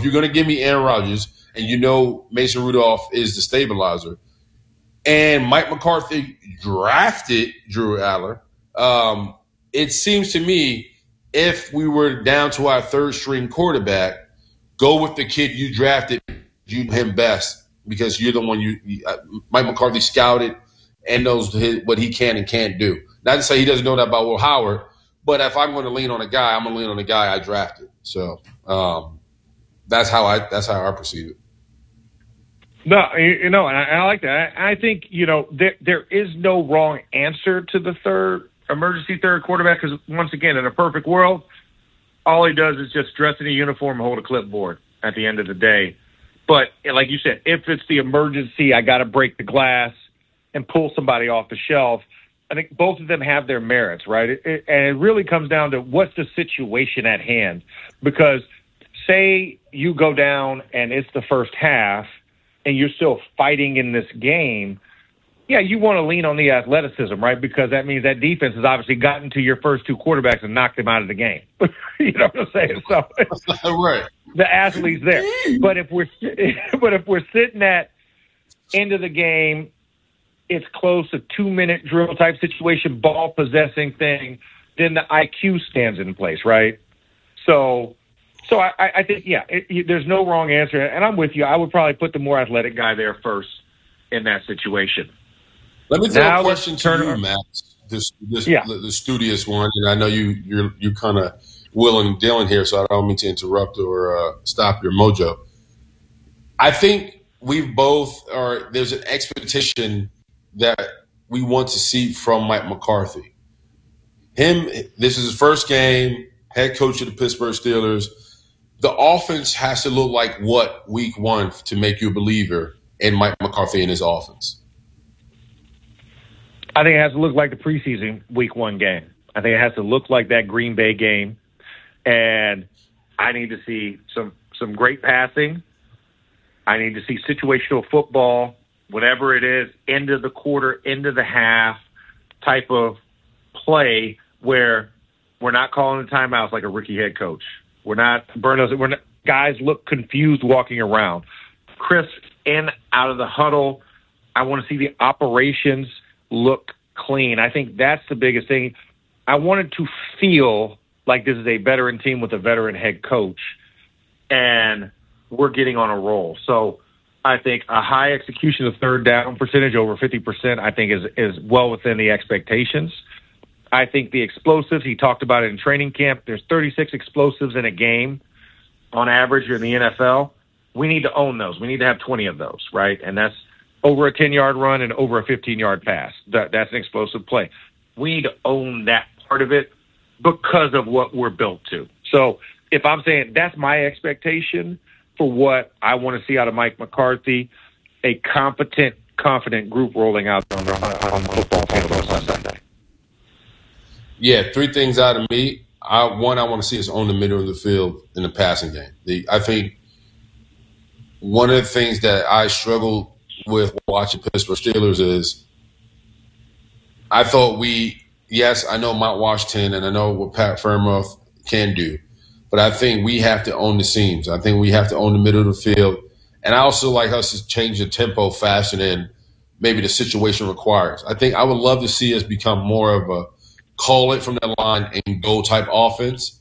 if you're going to give me Aaron Rodgers and you know Mason Rudolph is the stabilizer, and Mike McCarthy drafted Drew Aller, it seems to me if we were down to our third-string quarterback, go with the kid you drafted, you know him best because you're the one Mike McCarthy scouted and knows what he can and can't do. Not to say he doesn't know that about Will Howard, but if I'm going to lean on a guy, I'm going to lean on the guy I drafted. So that's how I perceive it. No, and I like that. I think, there is no wrong answer to the emergency third quarterback because, once again, in a perfect world, all he does is just dress in a uniform and hold a clipboard at the end of the day. But like you said, if it's the emergency, I got to break the glass and pull somebody off the shelf, I think both of them have their merits, right? And it really comes down to what's the situation at hand. Because say you go down and it's the first half and you're still fighting in this game, yeah, you want to lean on the athleticism, right? Because that means that defense has obviously gotten to your first two quarterbacks and knocked them out of the game. You know what I'm saying? So right. The athlete's there. But if we're sitting at end of the game, it's close to 2-minute drill type situation, ball possessing thing, then the IQ stands in place, right? So I think, there's no wrong answer. And I'm with you. I would probably put the more athletic guy there first in that situation. Let me throw a question to you, Max, the studious one. And I know you're kind of willing and dealing here, so I don't mean to interrupt or stop your mojo. I think there's an expectation that we want to see from Mike McCarthy. This is his first game, head coach of the Pittsburgh Steelers. The offense has to look like what week one to make you a believer in Mike McCarthy and his offense? I think it has to look like the preseason week one game. I think it has to look like that Green Bay game. And I need to see some great passing. I need to see situational football, whatever it is, end of the quarter, end of the half type of play where we're not calling the timeouts like a rookie head coach. Guys look confused walking around. Crisp in, out of the huddle. I want to see the operations look clean. I think that's the biggest thing. I wanted to feel like this is a veteran team with a veteran head coach, and we're getting on a roll. So I think a high execution of third down percentage, over 50%, I think is well within the expectations. I think the explosives, he talked about it in training camp, there's 36 explosives in a game on average in the NFL. We need to own those. We need to have 20 of those, right? And that's over a 10-yard run and over a 15-yard pass. That's an explosive play. We need to own that part of it because of what we're built to. So if I'm saying that's my expectation for what I want to see out of Mike McCarthy, a competent, confident group rolling out on the football field on Sunday. Yeah, three things out of me. One, I want to see us on the middle of the field in the passing game. I think one of the things that I struggled with watching Pittsburgh Steelers is I thought I know Mount Washington and I know what Pat Freiermuth can do, but I think we have to own the seams. I think we have to own the middle of the field. And I also like us to change the tempo faster than maybe the situation requires. I think I would love to see us become more of a call it from the line and go type offense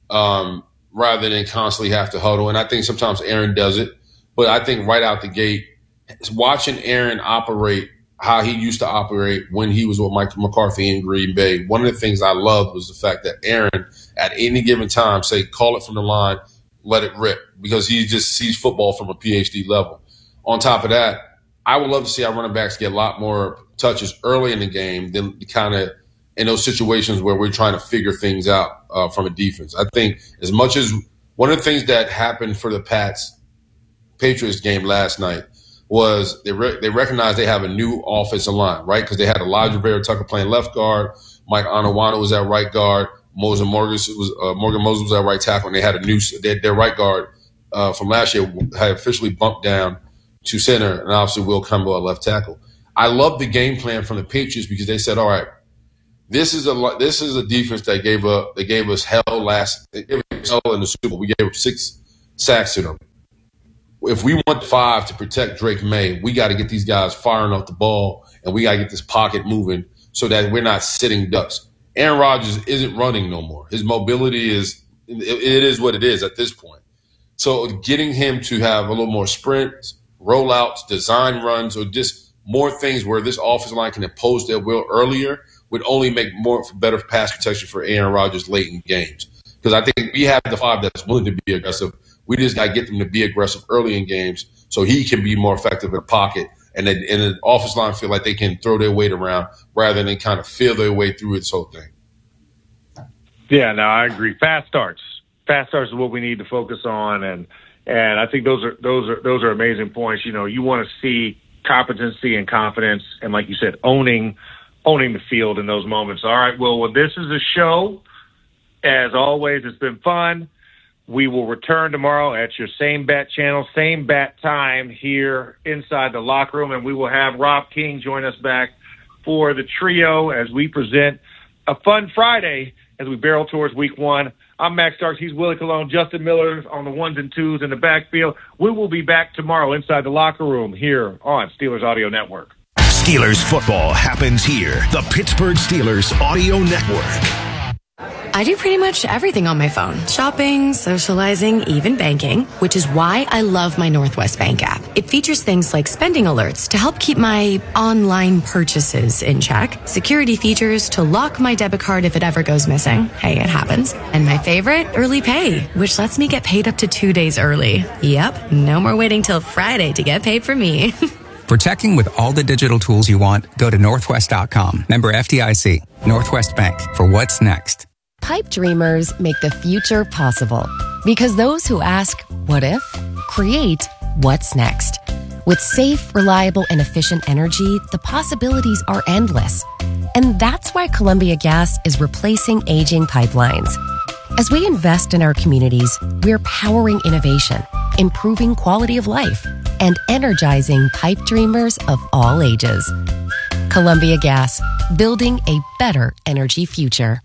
rather than constantly have to huddle. And I think sometimes Aaron does it, but I think right out the gate, watching Aaron operate how he used to operate when he was with Mike McCarthy in Green Bay, one of the things I loved was the fact that Aaron, at any given time, say, call it from the line, let it rip, because he just sees football from a PhD level. On top of that, I would love to see our running backs get a lot more touches early in the game than kind of in those situations where we're trying to figure things out from a defense. I think as much as one of the things that happened for the Patriots game last night was they recognized they have a new offensive line, right? Because they had Elijah Vera Tucker playing left guard, Mike Onwenu was at right guard, Morgan Moses was at right tackle, and they had their right guard from last year had officially bumped down to center, and obviously Will Campbell at left tackle. I love the game plan from the Patriots because they said, all right, this is a defense that gave us hell in the Super Bowl. We gave up 6 sacks to them. if we want 5 to protect Drake May, we got to get these guys firing off the ball, and we got to get this pocket moving so that we're not sitting ducks. Aaron Rodgers isn't running no more. His mobility is what it is at this point. So getting him to have a little more sprints, rollouts, design runs, or just more things where this offensive line can impose their will earlier would only make better pass protection for Aaron Rodgers late in games. Because I think we have the 5 that's willing to be aggressive. We just got to get them to be aggressive early in games so he can be more effective in the pocket and the offensive line feel like they can throw their weight around rather than kind of feel their way through this whole thing. Yeah, no, I agree. Fast starts is what we need to focus on, and I think those are amazing points. You know, you want to see competency and confidence, and like you said, owning the field in those moments. All right, well, this is a show. As always, it's been fun. We will return tomorrow at your same bat channel, same bat time here inside the locker room, and we will have Rob King join us back for the trio as we present a fun Friday as we barrel towards week 1. I'm Max Starks. He's Willie Colon, Justin Miller on the 1s and 2s in the backfield. We will be back tomorrow inside the locker room here on Steelers Audio Network. Steelers football happens here. The Pittsburgh Steelers Audio Network. I do pretty much everything on my phone. Shopping, socializing, even banking, which is why I love my Northwest Bank app. It features things like spending alerts to help keep my online purchases in check, security features to lock my debit card if it ever goes missing. Hey, it happens. And my favorite, early pay, which lets me get paid up to 2 days early. Yep, no more waiting till Friday to get paid for me. For checking with all the digital tools you want, go to Northwest.com. Member FDIC. Northwest Bank. For what's next. Pipe dreamers make the future possible because those who ask, what if, create what's next. With safe, reliable, and efficient energy, the possibilities are endless. And that's why Columbia Gas is replacing aging pipelines. As we invest in our communities, we're powering innovation, improving quality of life, and energizing pipe dreamers of all ages. Columbia Gas, building a better energy future.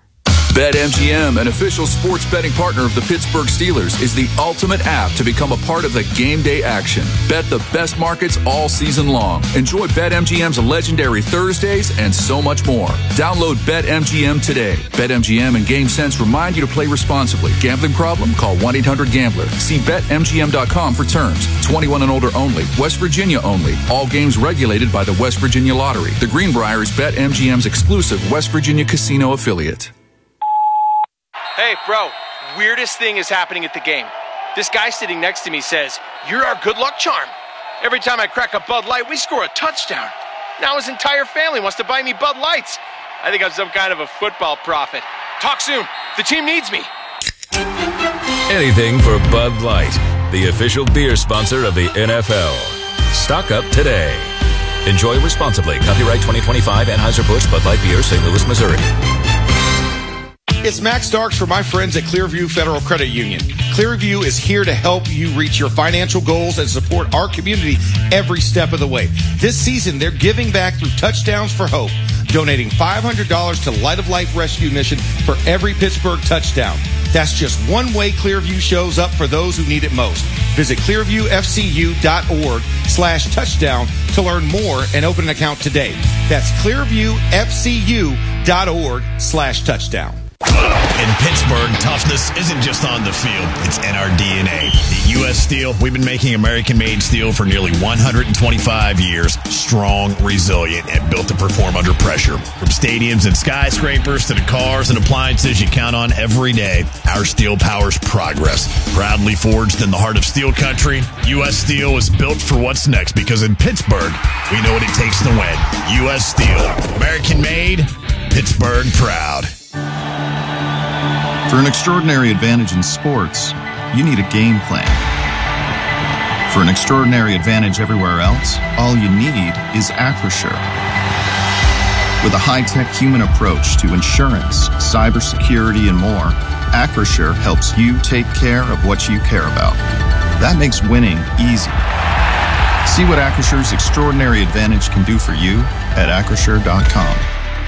BetMGM, an official sports betting partner of the Pittsburgh Steelers, is the ultimate app to become a part of the game day action. Bet the best markets all season long. Enjoy BetMGM's legendary Thursdays and so much more. Download BetMGM today. BetMGM and GameSense remind you to play responsibly. Gambling problem? Call 1-800-GAMBLER. See BetMGM.com for terms. 21 and older only. West Virginia only. All games regulated by the West Virginia Lottery. The Greenbrier is BetMGM's exclusive West Virginia casino affiliate. Hey, bro, weirdest thing is happening at the game. This guy sitting next to me says, "You're our good luck charm." Every time I crack a Bud Light, we score a touchdown. Now his entire family wants to buy me Bud Lights. I think I'm some kind of a football prophet. Talk soon. The team needs me. Anything for Bud Light, the official beer sponsor of the NFL. Stock up today. Enjoy responsibly. Copyright 2025 Anheuser-Busch Bud Light Beer, St. Louis, Missouri. It's Max Starks for my friends at Clearview Federal Credit Union. Clearview is here to help you reach your financial goals and support our community every step of the way. This season, they're giving back through Touchdowns for Hope, donating $500 to Light of Life Rescue Mission for every Pittsburgh touchdown. That's just one way Clearview shows up for those who need it most. Visit clearviewfcu.org/touchdown to learn more and open an account today. That's clearviewfcu.org/touchdown. In Pittsburgh, toughness isn't just on the field, it's in our DNA. At U.S. Steel, we've been making American-made steel for nearly 125 years. Strong, resilient, and built to perform under pressure. From stadiums and skyscrapers to the cars and appliances you count on every day, our steel powers progress. Proudly forged in the heart of steel country, U.S. Steel is built for what's next because in Pittsburgh, we know what it takes to win. U.S. Steel, American-made, Pittsburgh proud. For an extraordinary advantage in sports, you need a game plan. For an extraordinary advantage everywhere else, all you need is Acrisure. With a high-tech human approach to insurance, cybersecurity, and more, Acrisure helps you take care of what you care about. That makes winning easy. See what Acrissure's extraordinary advantage can do for you at Acrisure.com.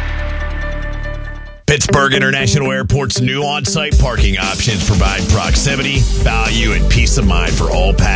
Pittsburgh International Airport's new on-site parking options provide proximity, value, and peace of mind for all passengers.